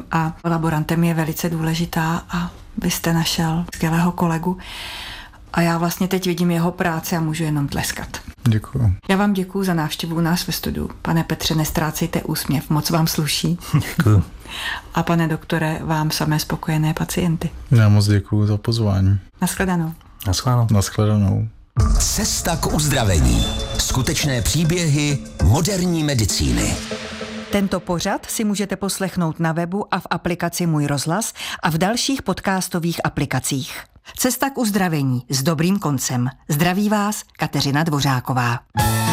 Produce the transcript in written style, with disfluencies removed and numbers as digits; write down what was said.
a laborantem je velice důležitá a vy jste našel skvělého kolegu a já vlastně teď vidím jeho práci a můžu jenom tleskat. Děkuju. Já vám děkuju za návštěvu u nás ve studiu. Pane Petře, nestrácejte úsměv, moc vám sluší. Děkuju. A pane doktore, vám samé spokojené pacienty. Já moc děkuju za pozvání. Naschledanou. Naschledanou. Cesta k uzdravení. Skutečné příběhy moderní medicíny. Tento pořad si můžete poslechnout na webu a v aplikaci Můj rozhlas a v dalších podcastových aplikacích. Cesta k uzdravení s dobrým koncem. Zdraví vás Kateřina Dvořáková.